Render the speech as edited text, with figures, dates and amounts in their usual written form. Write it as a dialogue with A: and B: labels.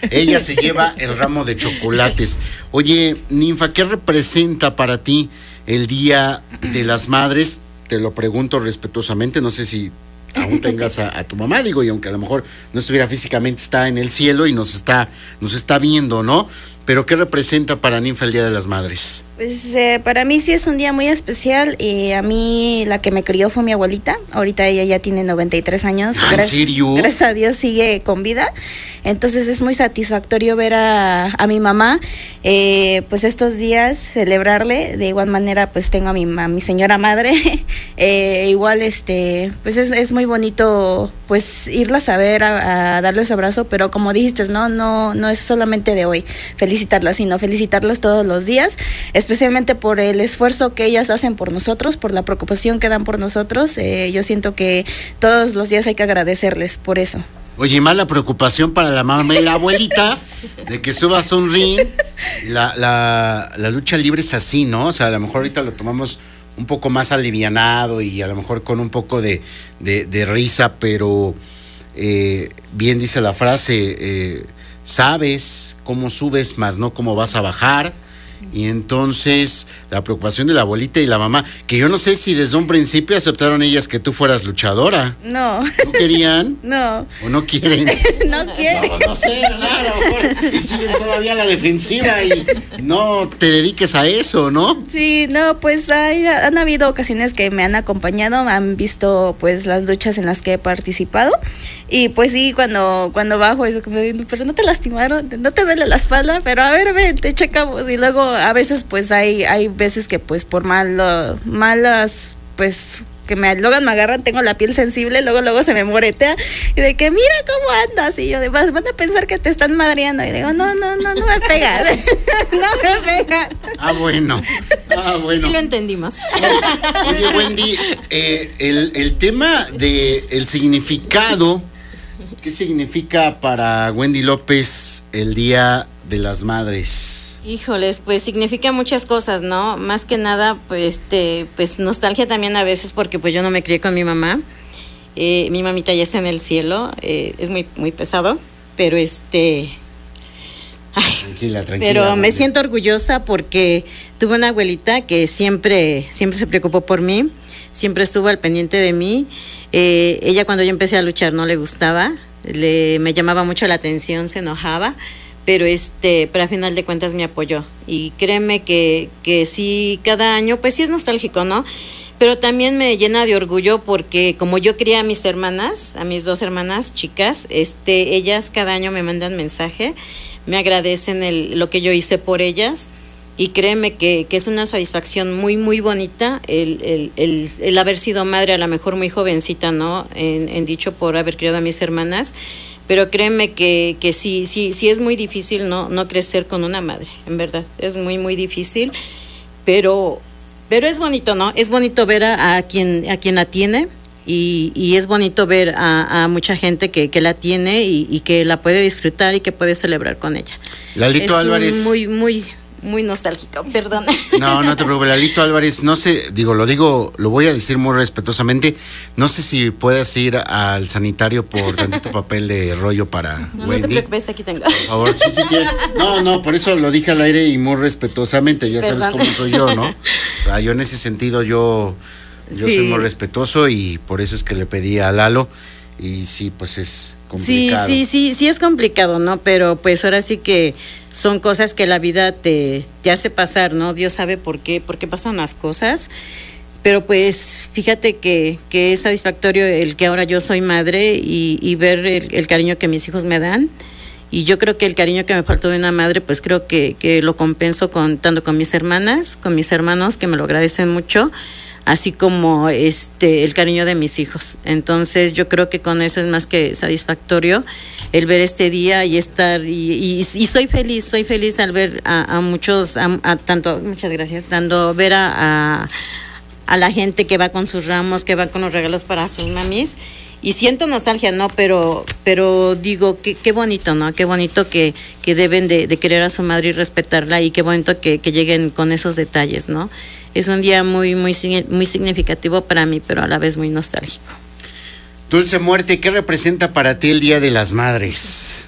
A: ella se lleva el ramo de chocolates. Oye, Ninfa, ¿qué representa para ti el Día de las Madres? Te lo pregunto respetuosamente, no sé si aún tengas a tu mamá, digo, y aunque a lo mejor no estuviera físicamente, está en el cielo y nos está viendo, ¿no? Pero ¿qué representa para Ninfa el Día de las Madres?
B: Pues para mí sí es un día muy especial. A mí la que me crió fue mi abuelita. Ahorita ella ya tiene 93 años.
A: ¿En serio?
B: Gracias a Dios sigue con vida. Entonces es muy satisfactorio ver a mi mamá, pues estos días celebrarle. De igual manera pues tengo a mi señora madre. Igual pues es muy bonito pues irlas a ver, a darles abrazo. Pero como dijiste, no es solamente de hoy felicitarlas, sino felicitarlas todos los días, especialmente por el esfuerzo que ellas hacen por nosotros, por la preocupación que dan por nosotros. Yo siento que todos los días hay que agradecerles por eso.
A: Oye, más la preocupación para la mamá y la abuelita de que subas un ring. La lucha libre es así, ¿no? O sea, a lo mejor ahorita lo tomamos un poco más alivianado y a lo mejor con un poco de risa, pero bien dice la frase, sabes cómo subes, más no cómo vas a bajar. Y entonces la preocupación de la abuelita y la mamá, que yo no sé si desde un principio aceptaron ellas que tú fueras luchadora.
B: No.
A: ¿No querían?
B: No.
A: ¿O no quieren?
B: No quieren.
A: No sé, claro. Y siguen todavía a la defensiva y no te dediques a eso, ¿no?
B: Sí, no, pues han habido ocasiones que me han acompañado, han visto pues las luchas en las que he participado. Y pues sí, cuando bajo eso, como diciendo, pero no te lastimaron, no te duele la espalda, pero a ver, ven, te checamos. Y luego a veces pues hay veces que pues por malas pues que luego me agarran, tengo la piel sensible, luego se me moretea y de que mira cómo andas, y yo de van a pensar que te están madreando, y digo no me pegas. No me pegas.
A: Bueno.
C: Sí lo entendimos.
A: Oye, Wendy, el tema de el significado, ¿qué significa para Wendy López el Día de las Madres?
C: Híjoles, pues significa muchas cosas, ¿no? Más que nada, pues nostalgia también a veces, porque pues yo no me crié con mi mamá. Mi mamita ya está en el cielo, es muy, muy pesado, pero
A: Tranquila.
C: Pero me siento orgullosa porque tuve una abuelita que siempre se preocupó por mí, siempre estuvo al pendiente de mí. Ella cuando yo empecé a luchar no le gustaba, me llamaba mucho la atención, se enojaba, pero a final de cuentas me apoyó. Y créeme que sí, cada año, pues sí es nostálgico, ¿no? Pero también me llena de orgullo porque como yo crié a mis hermanas, a mis 2 hermanas chicas, ellas cada año me mandan mensaje, me agradecen lo que yo hice por ellas, y créeme que es una satisfacción muy, muy bonita el haber sido madre, a lo mejor muy jovencita, ¿no? En dicho por haber criado a mis hermanas. Pero créeme que sí es muy difícil no crecer con una madre, en verdad, es muy, muy difícil, pero es bonito, ¿no? Es bonito ver a quien la tiene, y es bonito ver a mucha gente que la tiene y que la puede disfrutar y que puede celebrar con ella.
A: Lalito Álvarez.
C: Muy, muy, muy nostálgico, perdón.
A: No te preocupes, Lalito Álvarez, no sé, lo voy a decir muy respetuosamente, no sé si puedes ir al sanitario por tantito papel de rollo para
C: No,
A: Wendy.
C: no te preocupes, aquí tengo.
A: Por favor, sí tienes. No, por eso lo dije al aire y muy respetuosamente, ya
C: Perdón.
A: sabes cómo soy yo, ¿no? O sea, yo en ese sentido, yo
C: Sí.
A: soy muy respetuoso y por eso es que le pedí a Lalo, y sí, pues es complicado.
C: Sí es complicado, ¿no? Pero pues ahora sí que son cosas que la vida te hace pasar, ¿no? Dios sabe por qué pasan las cosas, pero pues fíjate que es satisfactorio el que ahora yo soy madre y ver el cariño que mis hijos me dan, y yo creo que el cariño que me faltó de una madre, pues creo que lo compenso tanto con mis hermanas, con mis hermanos, que me lo agradecen mucho, así como el cariño de mis hijos. Entonces yo creo que con eso es más que satisfactorio el ver este día y estar y soy feliz al ver a muchos, tanto, muchas gracias, ver a la gente que va con sus ramos, que va con los regalos para sus mamis, y siento nostalgia, ¿no? Pero digo, qué bonito, ¿no? Qué bonito que deben de querer a su madre y respetarla, y qué bonito que lleguen con esos detalles, ¿no? Es un día muy, muy, muy significativo para mí, pero a la vez muy nostálgico.
A: Dulce Muerte, ¿qué representa para ti el Día de las Madres?